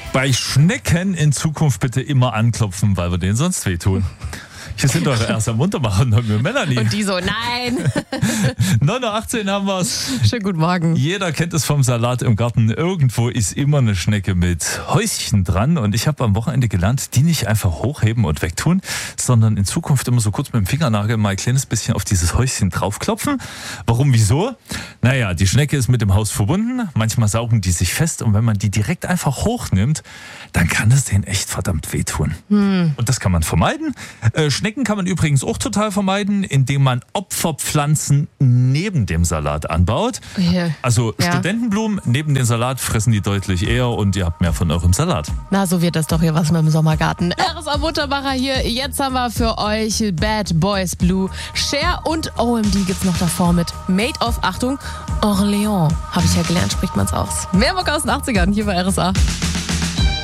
Bei Schnecken in Zukunft bitte immer anklopfen, weil wir denen sonst wehtun. Hier sind eure ersten Muntermacher und Melanie. Und die so, nein. 9.18 Uhr haben wir es. Schönen guten Morgen. Jeder kennt es vom Salat im Garten. Irgendwo ist immer eine Schnecke mit Häuschen dran. Und ich habe am Wochenende gelernt, die nicht einfach hochheben und wegtun, sondern in Zukunft immer so kurz mit dem Fingernagel mal ein kleines bisschen auf dieses Häuschen draufklopfen. Warum, wieso? Naja, die Schnecke ist mit dem Haus verbunden. Manchmal saugen die sich fest. Und wenn man die direkt einfach hochnimmt, dann kann es denen echt verdammt wehtun. Und das kann man vermeiden. Schnecken kann man übrigens auch total vermeiden, indem man Opferpflanzen neben dem Salat anbaut. Also Studentenblumen neben den Salat fressen die deutlich eher und ihr habt mehr von eurem Salat. Na, so wird das doch hier was mit dem Sommergarten. RSA Muntermacher hier. Jetzt haben wir für euch Bad Boys Blue. Cher und OMD gibt's noch davor mit Made of, Achtung, Orléans. Habe ich ja gelernt, spricht man's aus. Mehr Bock aus den 80ern hier bei RSA.